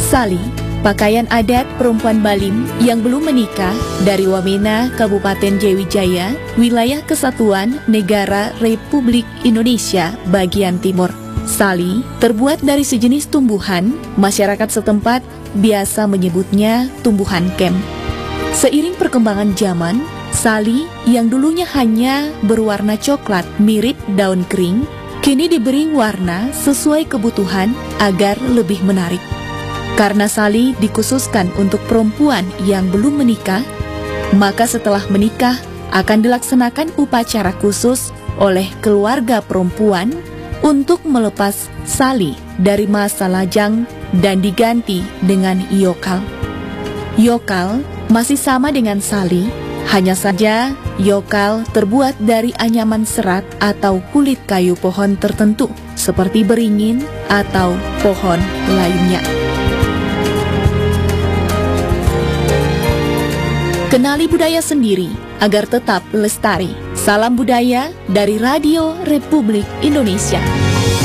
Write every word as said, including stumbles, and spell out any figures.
Sali, pakaian adat perempuan Balim yang belum menikah dari Wamena, Kabupaten Jayawijaya, wilayah Kesatuan Negara Republik Indonesia bagian timur. Sali terbuat dari sejenis tumbuhan, masyarakat setempat biasa menyebutnya tumbuhan kem. Seiring perkembangan zaman, sali yang dulunya hanya berwarna coklat mirip daun kering, kini diberi warna sesuai kebutuhan agar lebih menarik. Karena sali dikhususkan untuk perempuan yang belum menikah, maka setelah menikah akan dilaksanakan upacara khusus oleh keluarga perempuan untuk melepas sali dari masa lajang dan diganti dengan yokal. Yokal masih sama dengan sali, hanya saja yokal terbuat dari anyaman serat atau kulit kayu pohon tertentu seperti beringin atau pohon lainnya. Kenali budaya sendiri agar tetap lestari. Salam budaya dari Radio Republik Indonesia.